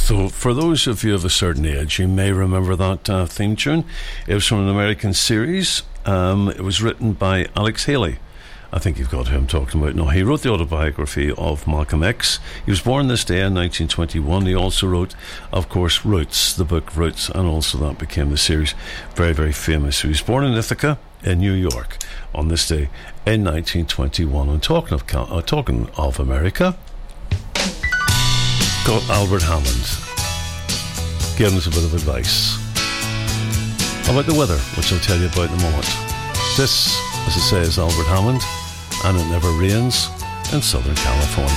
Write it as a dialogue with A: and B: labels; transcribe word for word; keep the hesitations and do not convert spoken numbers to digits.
A: So, for those of you of a certain age, you may remember that uh, theme tune. It was from an American series. Um, it was written by Alex Haley. I think you've got who I'm talking about. No, he wrote the autobiography of Malcolm X. He was born this day in nineteen twenty-one. He also wrote, of course, Roots, the book Roots, and also that became the series. Very, very famous. He was born in Ithaca, in New York, on this day in nineteen twenty-one. And talking of uh, talking of America, got Albert Hammond giving us a bit of advice about the weather, which I'll tell you about in a moment. This, as I say, is Albert Hammond, and it never rains in Southern California.